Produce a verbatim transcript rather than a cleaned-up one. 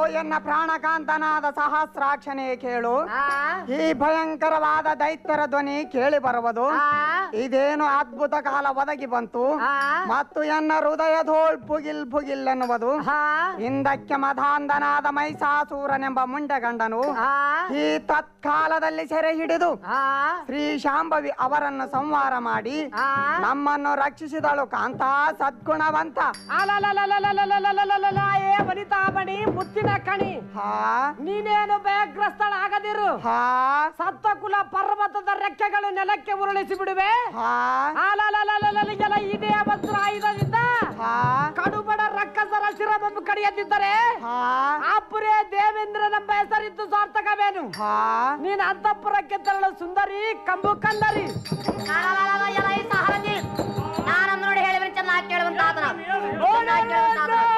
ಎನ್ನ ಪ್ರಾಣಕಾಂತನಾದ ಸಹಸ್ರಾಕ್ಷನೇ ಕೇಳು. ಈ ಭಯಂಕರವಾದ ದೈತ್ಯರ ಧ್ವನಿ ಕೇಳಿ ಬರುವುದು. ಇದೇನು ಅದ್ಭುತ ಕಾಲ ಒದಗಿ ಬಂತು ಮತ್ತು ಎನ್ನ ಹೃದಯದೋಳ್ ಪುಗಿಲ್ ಪುಗಿಲ್ ಎನ್ನುವುದು. ಹಿಂದಕ್ಕೆ ಮಧಾಂಧನಾದ ಮೈಸಾಸೂರನೆಂಬ ಮುಂಡಗಂಡನು ಈ ತತ್ಕಾಲದಲ್ಲಿ ಸೆರೆ ಹಿಡಿದು ಶ್ರೀ ಶಾಂಭವಿ ಅವರನ್ನು ಸಂಹಾರ ಮಾಡಿ ನಮ್ಮನ್ನು ರಕ್ಷಿಸಿದಳು ಕಾಂತ ಸದ್ಗುಣವಂತ. ಏ ವನಿತಾಮಣಿ ಮುತ್ತಿನ ಕಣಿ, ನೀನೇನು ಭಯಗ್ರಸ್ತಳಾಗದಿರು. ಸತ್ತ ಕುಲ ಪರ್ವತದ ರೆಕ್ಕೆಗಳು ನೆಲಕ್ಕೆ ಉರುಳಿಸಿ ಬಿಡುವೆ. ಇದೇ ವಜ್ರ ಆಯುಧದಿಂದ ಕಡುಬಡ ರಕ್ಕಸರ ಶಿರಬಂಬು ಕಡಿಯದಿದ್ದರೆ ಆಪುರೇ ದೇವೇಂದ್ರನೆಂಬ ಹೆಸರಿದ್ದು ಸಾರ್ಥಕವೇನು? ನೀನು ಅಂತಃಪುರಕ್ಕೆ ತೆರಳು ಸುಂದರಿ ಕಂಬು ಕಂದರಿ. ನಾನನ್ನು ನೋಡಿ ಹೇಳಿದ್ರೆ ಚೆನ್ನಾಗಿ ಕೇಳುವಂತ